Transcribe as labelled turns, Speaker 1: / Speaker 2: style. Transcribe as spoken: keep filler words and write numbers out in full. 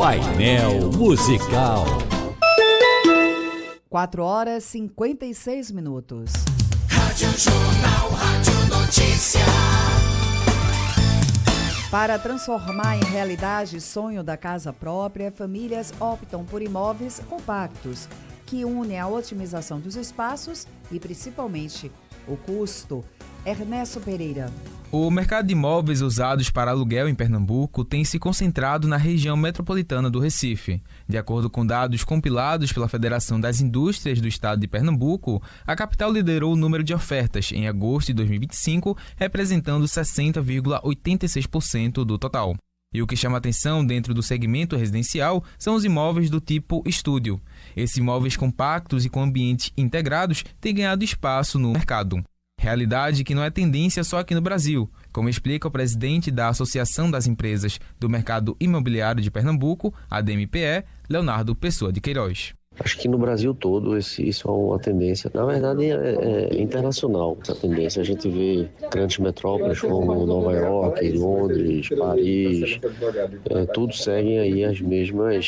Speaker 1: Painel Musical.
Speaker 2: quatro horas e cinquenta e seis minutos.
Speaker 3: Rádio Jornal, Rádio Notícia.
Speaker 2: Para transformar em realidade o sonho da casa própria, famílias optam por imóveis compactos, que unem a otimização dos espaços e, principalmente, o custo. Ernesto Pereira.
Speaker 4: O mercado de imóveis usados para aluguel em Pernambuco tem se concentrado na região metropolitana do Recife. De acordo com dados compilados pela Federação das Indústrias do Estado de Pernambuco, a capital liderou o número de ofertas em agosto de dois mil e vinte e cinco, representando sessenta vírgula oitenta e seis por cento do total. E o que chama atenção dentro do segmento residencial são os imóveis do tipo estúdio. Esses imóveis compactos e com ambientes integrados têm ganhado espaço no mercado. Realidade que não é tendência só aqui no Brasil, como explica o presidente da Associação das Empresas do Mercado Imobiliário de Pernambuco, a D M P E, Leonardo Pessoa de Queiroz.
Speaker 5: Acho que no Brasil todo esse, isso é uma tendência. Na verdade, é, é internacional essa tendência. A gente vê grandes metrópoles como Nova York, Londres, Paris, é, todos seguem aí as mesmas